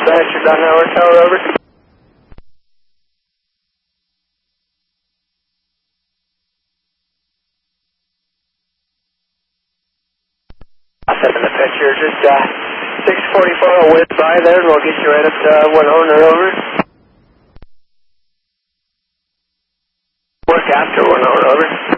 dispatcher, Dunhauer Tower, over. I'll send the picture, just 644 will whiz by there, and we'll get you right up to Winona, over. Work after Winona, over.